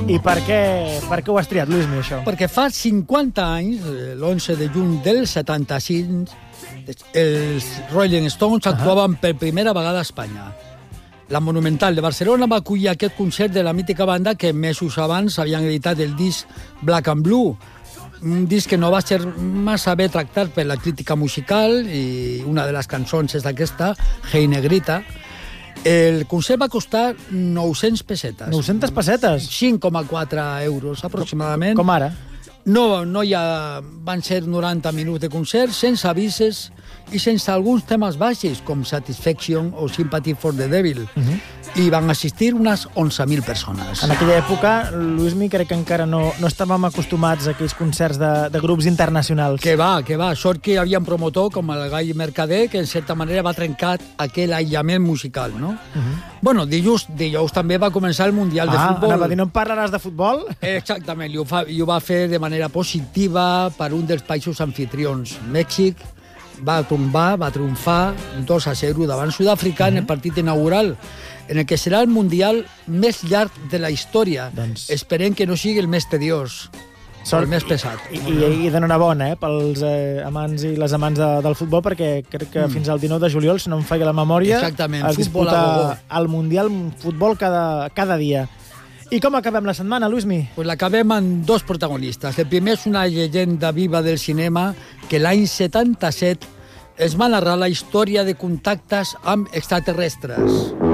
I per què ho has triat, Luismi, això? Perquè fa 50 anys, l'11 de juny del 75, els Rolling Stones actuaven per primera vegada a Espanya. La Monumental de Barcelona va acollir aquest concert de la mítica banda que mesos abans havien editat el disc Black and Blue, un disc que no va ser massa bé tractat per la crítica musical i una de les cançons és aquesta, Hey Negrita. El concert va costar 900 pessetes. 900 pessetes? 5,4 euros aproximadament. Com ara? No van ser 90 minuts de concert, sense avises i sense alguns temes baixos, com Satisfaction o Sympathy for the Devil. I van assistir unes 11.000 persones. En aquella època, Luismi, crec que encara no estàvem acostumats a aquells concerts de grups internacionals. Que va. Sort que hi havia un promotor com el Gai Mercader que, en certa manera, va trencar aquell aïllament musical, no? Bueno, dijous també va començar el Mundial de Futbol. Anava a dir, no em parlaràs de futbol? Exactament, i ho va fer de manera positiva per un dels països anfitrions. Mèxic va triomfar 2-0 davant Sud-àfrica en el partit inaugural, en el que serà el Mundial més llarg de la història. Esperem que no sigui el més tediós, el més pesat. I d'enhorabona, pels amants i les amants del futbol, perquè crec que fins al 19 de juliol, si no em falla la memòria, es disputa el Mundial futbol cada dia. I com acabem la setmana, Luismi? Pues l'acabem amb dos protagonistes. El primer és una llegenda viva del cinema que l'any 77 es va narrar la història de contactes amb extraterrestres.